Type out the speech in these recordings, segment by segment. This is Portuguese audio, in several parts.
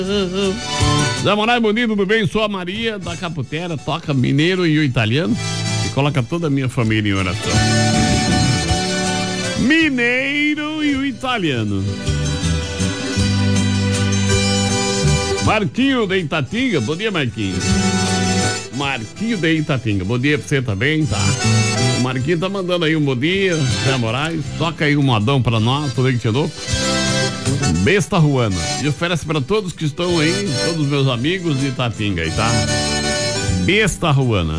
Zé Moraes, bom dia, tudo bem? Sou a Maria da Caputera, toca mineiro e o italiano e coloca toda a minha família em oração. Mineiro e o italiano. Marquinho de Itatinga, bom dia, Marquinho. Marquinho de Itatinga, bom dia pra você também, tá? O Marquinho tá mandando aí um bom dia, Zé Moraes, toca aí um modão pra nós, tudo aí que louco. Besta Ruana, e oferece pra todos que estão aí, todos os meus amigos de Itatinga aí, tá? Besta Ruana.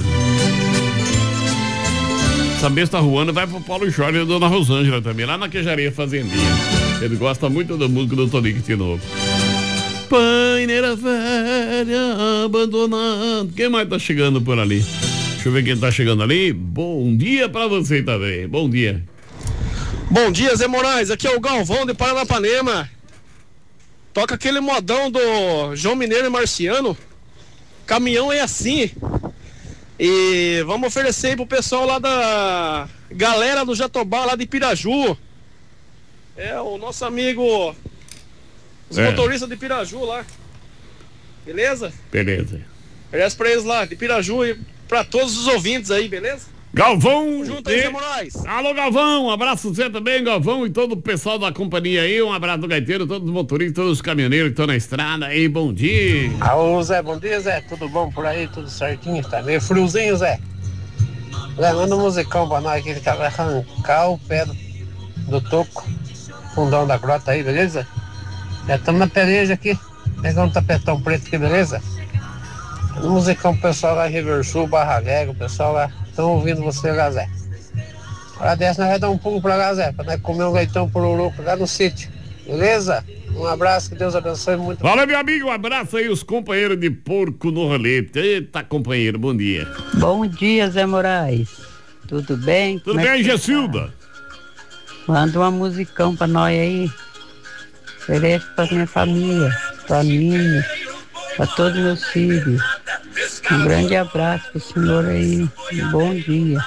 Essa Besta Ruana vai pro Paulo Jorge e a Dona Rosângela também, lá na Queijaria Fazendinha. Ele gosta muito da música do Tonico Tinoco. Paineira velha, abandonada. Quem mais tá chegando por ali? Deixa eu ver quem tá chegando ali. Bom dia pra você também. Bom dia. Bom dia, Zé Moraes. Aqui é o Galvão de Paranapanema. Toca aquele modão do João Mineiro e Marciano. Caminhão é assim. E vamos oferecer aí pro pessoal lá da galera do Jatobá, lá de Piraju. É o nosso amigo, os motoristas de Piraju lá. Beleza? Beleza. Oferece pra eles lá, de Piraju, e pra todos os ouvintes aí, beleza? Galvão! Junto aí, Zé Moraes. Alô, Galvão! Um abraço pra você também, Galvão, e todo o pessoal da companhia aí. Um abraço do gaiteiro, todos os motoristas, todos os caminhoneiros que estão na estrada aí. Bom dia! Alô, Zé, bom dia, Zé. Tudo bom por aí? Tudo certinho? Tá meio friozinho, Zé. Zé, manda um musicão pra nós aqui que vai arrancar o pé do toco, fundão da grota aí, beleza? Já estamos na peleja aqui. Pegando um tapetão preto aqui, beleza? Um musicão pro pessoal lá em Riversul, Barra Alegre, o pessoal lá. Estão ouvindo você lá, Zé. Hora dessa nós vamos dar um pulo pra lá, Zé, pra nós comer um leitão pororoco lá no sítio. Beleza? Um abraço, que Deus abençoe muito. Valeu, meu amigo, um abraço aí os companheiros de porco no rolete. Eita, companheiro, bom dia. Bom dia, Zé Moraes. Tudo bem? Tudo bem, Gessilda? Manda uma musicão pra nós aí. Oferece pra minha família, pra mim, pra todos meus filhos. Um grande abraço pro senhor aí. Bom dia.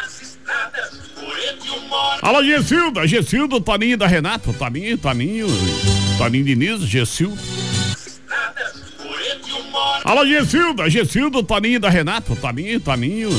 Alô, Gessilda, Toninho da Renata, Toninho Diniz, Gessilda. Alô, Gessilda, Toninho da Renata, Toninho.